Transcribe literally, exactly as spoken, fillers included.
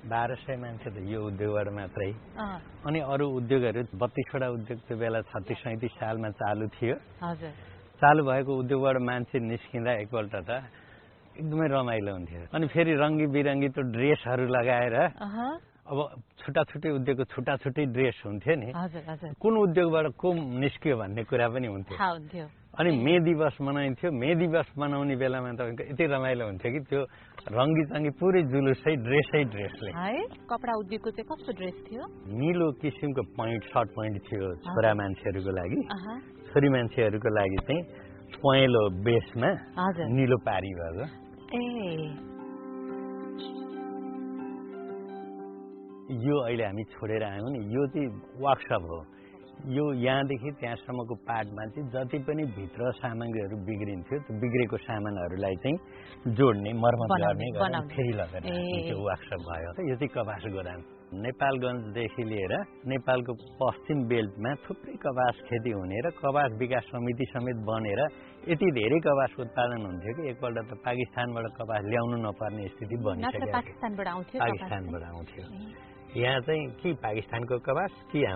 बाह्र सय मान्छे त यो उद्योगबाट मात्रै अनि अरू उद्योगहरू बत्तीसवटा उद्योग त्यो बेला छत्तिस सैँतिस सालमा चालु थियो हजुर चालु भएको उद्योगबाट मान्छे निस्किँदा एकपल्ट त एकदमै रमाइलो हुन्थ्यो अनि फेरि रङ्गी बिरङ्गी त्यो ड्रेसहरू लगाएर अब छुट्टा छुट्टै उद्योगको छुट्टा छुट्टै ड्रेस हुन्थ्यो नि कुन उद्योगबाट को निस्कियो भन्ने कुरा पनि हुन्थ्यो अनि मे दिवस मनाइन्थ्यो मे दिवस मनाउने बेलामा तपाईँको यति रमाइलो हुन्थ्यो कि त्यो रङ्गी चङ्गी पुरै जुलुसै ड्रेसै ड्रेसले कपडा उद्योगको चाहिँ कस्तो ड्रेस थियो निलो किसिमको पोइन्ट सर्ट पोइन्ट थियो छोरा मान्छेहरूको लागि छोरी मान्छेहरूको लागि चाहिँ पहेँलो बेसमा निलो पारी भएको यो अहिले हामी छोडेर आयौँ नि यो चाहिँ वर्कसप हो यो यहाँदेखि त्यहाँसम्मको पार्टमा चाहिँ जति पनि भित्र सामग्रीहरू बिग्रिन्थ्यो त्यो बिग्रेको सामानहरूलाई चाहिँ जोड्ने मर्मत गर्ने फेरि लगेर त्यो वर्कसप भयो यो चाहिँ कपास गोदाम नेपालगञ्जदेखि लिएर नेपालको पश्चिम बेल्टमा थुप्रै कपास खेती हुने र कपास विकास समिति समेत बनेर यति धेरै कपास उत्पादन हुन्थ्यो कि एकपल्ट त पाकिस्तानबाट कपास ल्याउनु नपर्ने स्थिति बनिसक्यो पाकिस्तानबाट आउँथ्यो पाकिस्तानबाट आउँथ्यो यहाँ चाहिँ कि पाकिस्तानको कपास कि